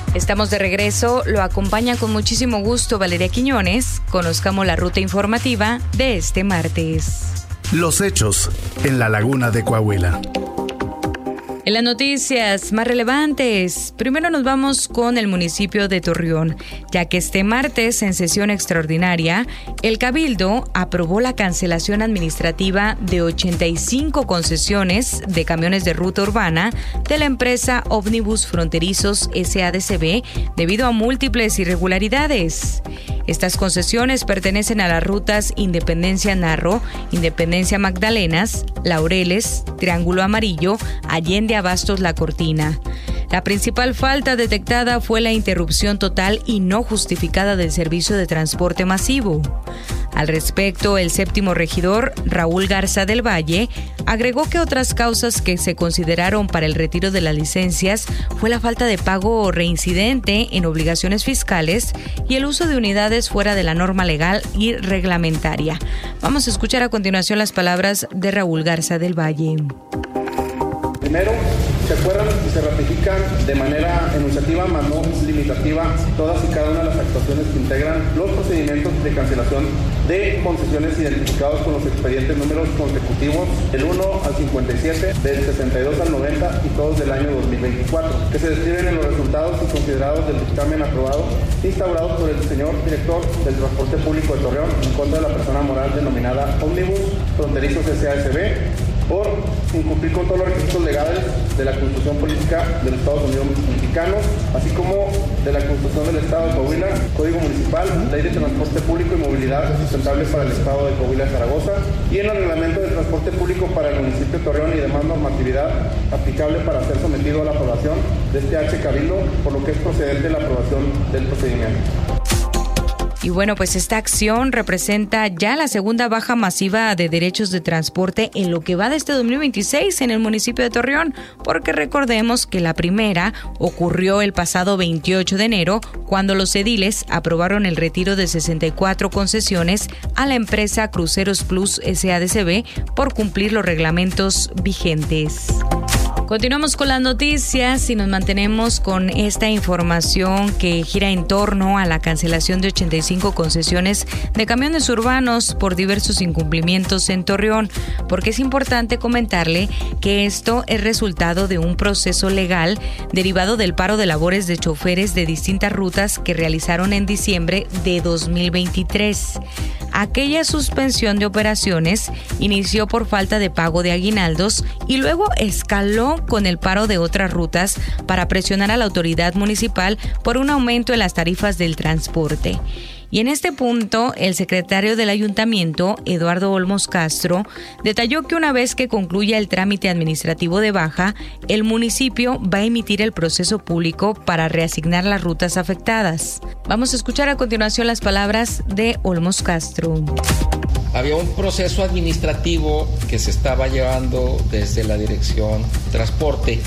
Estamos de regreso, lo acompaña con muchísimo gusto Valeria Quiñones. Conozcamos la ruta informativa de este martes. Los hechos en la Laguna de Coahuila. En las noticias más relevantes, primero nos vamos con el municipio de Torreón, ya que este martes, en sesión extraordinaria, el Cabildo aprobó la cancelación administrativa de 85 concesiones de camiones de ruta urbana de la empresa Ómnibus Fronterizos SADCB debido a múltiples irregularidades. Estas concesiones pertenecen a las rutas Independencia-Narro, Independencia-Magdalenas, Laureles, Triángulo Amarillo, Allende Abastos-La Cortina. La principal falta detectada fue la interrupción total y no justificada del servicio de transporte masivo. Al respecto, el séptimo regidor, Raúl Garza del Valle, agregó que otras causas que se consideraron para el retiro de las licencias fue la falta de pago reincidente en obligaciones fiscales y el uso de unidades fuera de la norma legal y reglamentaria. Vamos a escuchar a continuación las palabras de Raúl Garza del Valle. Primero, se acuerdan y se ratifican de manera enunciativa, más no limitativa, todas y cada una de las actuaciones que integran los procedimientos de cancelación de concesiones identificados con los expedientes números consecutivos del 1 al 57, del 62 al 90 y todos del año 2024, que se describen en los resultados y considerados del dictamen aprobado, instaurado por el señor director del Transporte Público de Torreón en contra de la persona moral denominada Ómnibus Fronterizos SADCB, por incumplir con todos los requisitos legales de la Constitución Política de los Estados Unidos Mexicanos, así como de la Constitución del Estado de Coahuila, Código Municipal, Ley de Transporte Público y Movilidad Sustentable para el Estado de Coahuila y Zaragoza, y en el Reglamento de Transporte Público para el municipio de Torreón y demás normatividad aplicable para ser sometido a la aprobación de este H. Cabildo, por lo que es procedente la aprobación del procedimiento. Y bueno, pues esta acción representa ya la segunda baja masiva de derechos de transporte en lo que va de este 2026 en el municipio de Torreón, porque recordemos que la primera ocurrió el pasado 28 de enero, cuando los ediles aprobaron el retiro de 64 concesiones a la empresa Cruceros Plus SADCB por cumplir los reglamentos vigentes. Continuamos con las noticias y nos mantenemos con esta información que gira en torno a la cancelación de 85 concesiones de camiones urbanos por diversos incumplimientos en Torreón, porque es importante comentarle que esto es resultado de un proceso legal derivado del paro de labores de choferes de distintas rutas que realizaron en diciembre de 2023. Aquella suspensión de operaciones inició por falta de pago de aguinaldos y luego escaló con el paro de otras rutas para presionar a la autoridad municipal por un aumento en las tarifas del transporte. Y en este punto, el secretario del ayuntamiento, Eduardo Olmos Castro, detalló que una vez que concluya el trámite administrativo de baja, el municipio va a emitir el proceso público para reasignar las rutas afectadas. Vamos a escuchar a continuación las palabras de Olmos Castro. Había un proceso administrativo que se estaba llevando desde la Dirección de Transporte,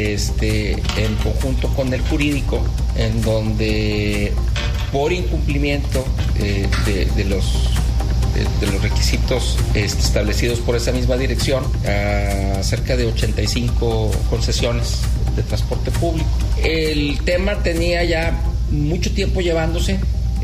en conjunto con el jurídico, en donde por incumplimiento de los requisitos establecidos por esa misma dirección, a cerca de 85 concesiones de transporte público. El tema tenía ya mucho tiempo llevándose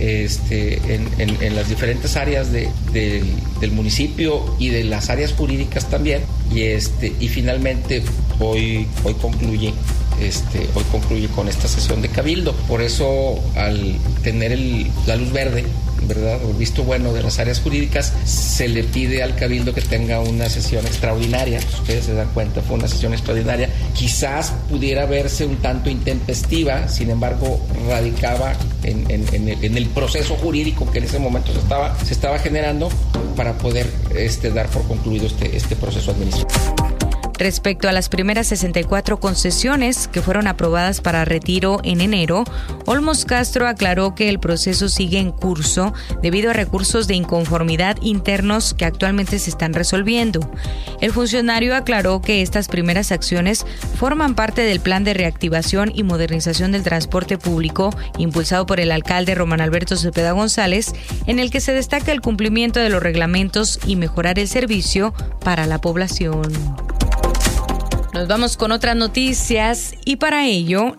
en las diferentes áreas del municipio y de las áreas jurídicas también, y finalmente hoy concluye con esta sesión de Cabildo. Por eso, al tener la luz verde, ¿verdad?, o el visto bueno de las áreas jurídicas, se le pide al Cabildo que tenga una sesión extraordinaria. Ustedes se dan cuenta, fue una sesión extraordinaria. Quizás pudiera verse un tanto intempestiva, sin embargo, radicaba en el proceso jurídico que en ese momento se estaba generando para poder dar por concluido este proceso administrativo. Respecto a las primeras 64 concesiones que fueron aprobadas para retiro en enero, Olmos Castro aclaró que el proceso sigue en curso debido a recursos de inconformidad internos que actualmente se están resolviendo. El funcionario aclaró que estas primeras acciones forman parte del plan de reactivación y modernización del transporte público impulsado por el alcalde Román Alberto Cepeda González, en el que se destaca el cumplimiento de los reglamentos y mejorar el servicio para la población. Nos vamos con otras noticias y para ello